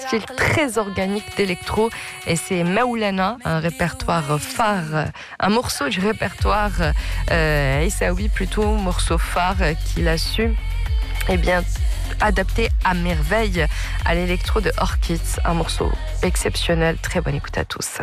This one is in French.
style très organique d'électro. Et c'est Maoulana, un répertoire phare, un morceau du répertoire Issaoui, plutôt morceau phare qu'il a su adapté à merveille à l'électro de Orchids, un morceau exceptionnel. Très bonne écoute à tous.